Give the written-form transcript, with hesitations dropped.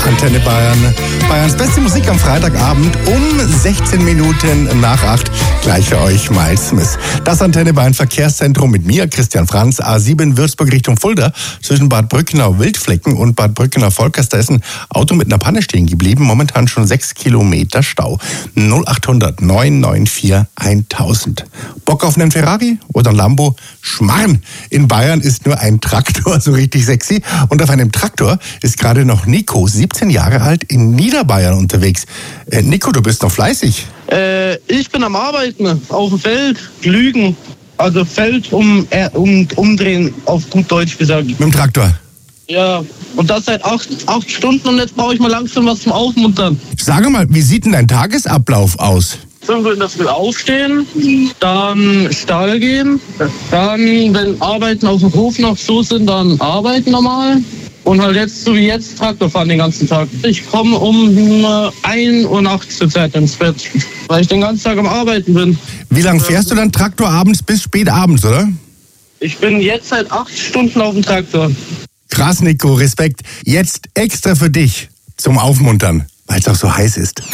Antenne Bayern. Bayerns beste Musik am Freitagabend um 16 Minuten nach 8. Gleich für euch Miles Smith. Das Antenne Bayern Verkehrszentrum mit mir, Christian Franz, A7 Würzburg Richtung Fulda. Zwischen Bad Brückenau Wildflecken und Bad Brückenau Volkers. Da ist ein Auto mit einer Panne stehen geblieben. Momentan schon 6 Kilometer Stau. 0800 994 1000. Bock auf einen Ferrari oder ein Lambo? Schmarrn! In Bayern ist nur ein Traktor so richtig sexy. Und auf einem Traktor ist gerade noch Nico, 17 Jahre alt, in Niederbayern unterwegs. Nico, du bist noch fleißig. Ich bin am Arbeiten, auf dem Feld, Lügen. Also Feld umdrehen, auf gut Deutsch gesagt. Mit dem Traktor? Ja, und das seit 8 Stunden und jetzt brauche ich mal langsam was zum Aufmuntern. Sag mal, wie sieht denn dein Tagesablauf aus? 5 Uhr in der Früh aufstehen, dann Stall gehen, dann, wenn Arbeiten auf dem Hof noch so sind, dann arbeiten normal. Und halt jetzt, so wie jetzt, Traktor fahren den ganzen Tag. Ich komme um 1 Uhr nachts zur Zeit ins Bett, weil ich den ganzen Tag am Arbeiten bin. Wie lange fährst du dann Traktor abends bis spät abends, oder? Ich bin jetzt seit 8 Stunden auf dem Traktor. Krass, Nico, Respekt. Jetzt extra für dich zum Aufmuntern, weil es auch so heiß ist.